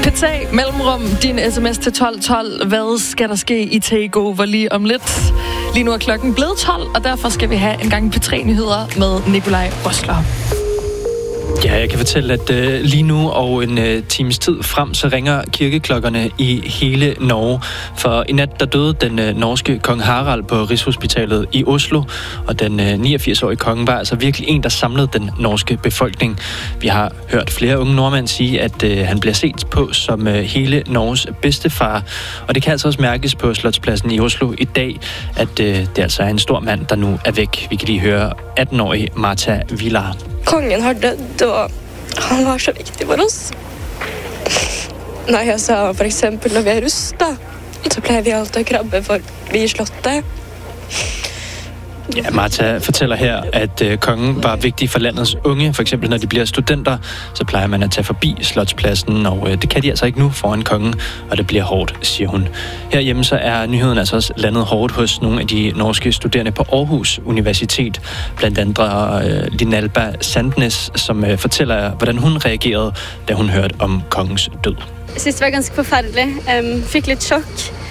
P3, mellemrum, din sms til 1212. Hvad skal der ske i Takeover lige om lidt? Lige nu er klokken blevet 12, og derfor skal vi have en gang P3-nyheder med Nikolaj Rosler. Ja, jeg kan fortælle, at lige nu og en times tid frem, så ringer kirkeklokkerne i hele Norge. For i nat, der døde den norske kong Harald på Rigshospitalet i Oslo, og den 89-årige konge var altså virkelig en, der samlede den norske befolkning. Vi har hørt flere unge nordmænd sige, at han bliver set på som hele Norges bedstefar, og det kan altså også mærkes på Slotspladsen i Oslo i dag, at det altså er en stor mand, der nu er væk. Vi kan lige høre 18-årige Martha Villar. Kongen har dødd, og han var så vigtig for oss. Nei, altså, for eksempel når vi er rusta, så pleier vi alltid at krabbe forbi slottet. Ja, Martha fortæller her, at kongen var vigtig for landets unge. For eksempel når de bliver studenter, så plejer man at tage forbi Slotspladsen, og det kan de altså ikke nu foran kongen, og det bliver hårdt, siger hun. Herhjemme så er nyheden altså også landet hårdt hos nogle af de norske studerende på Aarhus Universitet. Blandt andre Linalba Sandnes, som fortæller, hvordan hun reagerede, da hun hørte om kongens død. Jeg synes det var ganske forfærdelig. Fik lidt chok.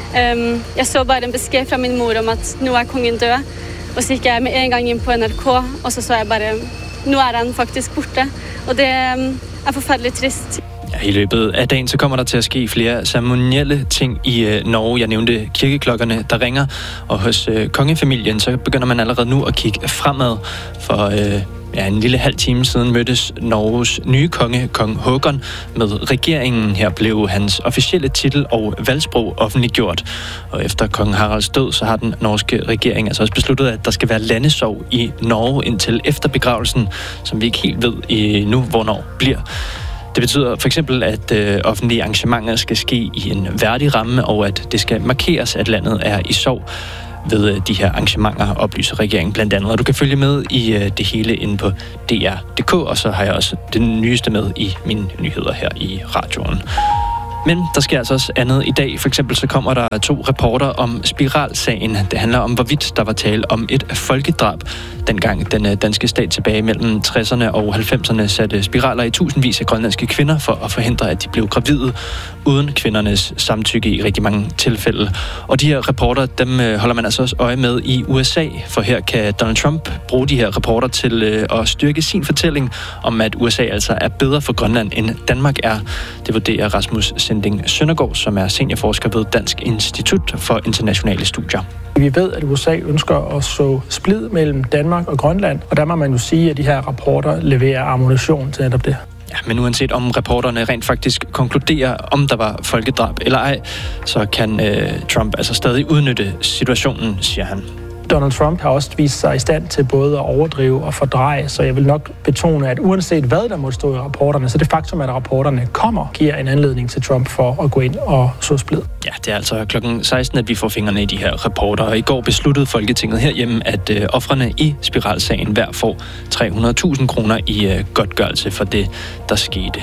Jeg så bare en besked fra min mor om, at nu er kongen død. Og så gik jeg med en gang ind på NRK, og så jeg bare, nu er han faktisk borte. Og det er forfærdeligt trist. Ja, i løbet af dagen, så kommer der til at ske flere ceremonielle ting i Norge. Jeg nævnte kirkeklokkerne, der ringer, og hos kongefamilien, så begynder man allerede nu at kigge fremad. For en lille halv time siden mødtes Norges nye konge, kong Håkon, med regeringen. Her blev hans officielle titel og valgsprog offentliggjort. Og efter kong Haralds død, så har den norske regering altså også besluttet, at der skal være landesorg i Norge indtil efter begravelsen, som vi ikke helt ved endnu, hvornår bliver. Det betyder for eksempel, at offentlige arrangementer skal ske i en værdig ramme, og at det skal markeres, at landet er i sorg ved de her arrangementer, oplyser regeringen blandt andet. Og du kan følge med i det hele inde på DR.dk, og så har jeg også det nyeste med i mine nyheder her i radioen. Men der sker altså også andet i dag. For eksempel så kommer der 2 rapporter om spiralsagen. Det handler om, hvorvidt der var tale om et folkedrab. Dengang den danske stat tilbage mellem 60'erne og 90'erne satte spiraler i tusindvis af grønlandske kvinder for at forhindre, at de blev gravide uden kvindernes samtykke i rigtig mange tilfælde. Og de her rapporter, dem holder man altså også øje med i USA, for her kan Donald Trump bruge de her rapporter til at styrke sin fortælling om, at USA altså er bedre for Grønland, end Danmark er. Det vurderer Rasmus Sinding Søndergaard, som er seniorforsker ved Dansk Institut for Internationale Studier. Vi ved, at USA ønsker at så splid mellem Danmark og Grønland, og der må man jo sige, at de her rapporter leverer ammunition til netop det. Ja, men uanset om rapporterne rent faktisk konkluderer, om der var folkedrab eller ej, så kan Trump altså stadig udnytte situationen, siger han. Donald Trump har også vist sig i stand til både at overdrive og fordreje, så jeg vil nok betone, at uanset hvad der må stå i rapporterne, så det faktum, at rapporterne kommer, giver en anledning til Trump for at gå ind og så splid. Ja, det er altså klokken 16, at vi får fingrene i de her rapporter, og i går besluttede Folketinget herhjemme, at ofrene i spiralsagen hver får 300.000 kroner i godtgørelse for det, der skete.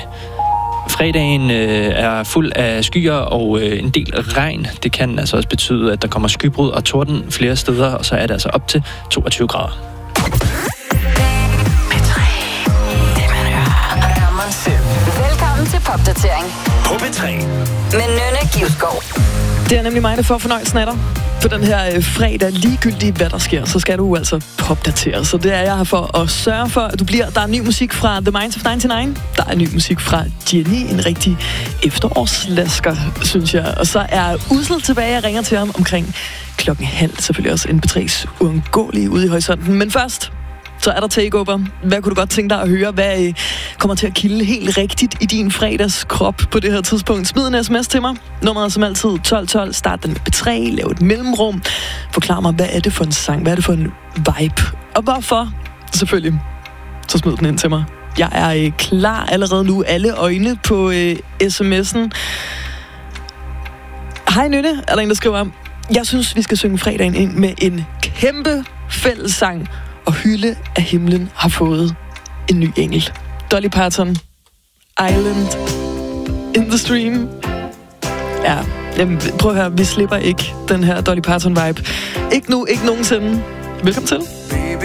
Fredagen er fuld af skyer og en del regn. Det kan altså også betyde, at der kommer skybrud og torden flere steder, og så er det altså op til 22 grader. Velkommen til Popdatering på P3 med Nynne Givskov. Det er nemlig mig, der får fornøjelsen af dig. På den her fredag, ligegyldigt hvad der sker, så skal du altså popdatere. Så det er jeg her for at sørge for, at du bliver. Der er ny musik fra The Minds of 99. Der er ny musik fra Jenny. En rigtig efterårslasker, synes jeg. Og så er Ussel tilbage. Jeg ringer til ham omkring 12:30. Selvfølgelig også en P3's uundgåelige ude i horisonten. Men først, så er der Takeover. Hvad kunne du godt tænke dig at høre? Hvad kommer til at kilde helt rigtigt i din fredagskrop på det her tidspunkt? Smid en sms til mig. Nummeret som altid 1212. Start den med P3. Lav et mellemrum. Forklar mig, hvad er det for en sang? Hvad er det for en vibe? Og hvorfor? Selvfølgelig. Så smid den ind til mig. Jeg er klar allerede nu. Alle øjne på sms'en. Hej Nynne, er der en, der skriver om. Jeg synes, vi skal synge fredagen ind med en kæmpe fællessang. Og hylde af himlen har fået en ny engel. Dolly Parton, Island in the Stream. Ja, jamen, prøv at høre, vi slipper ikke den her Dolly Parton-vibe. Ikke nu, ikke nogensinde. Velkommen til. Baby,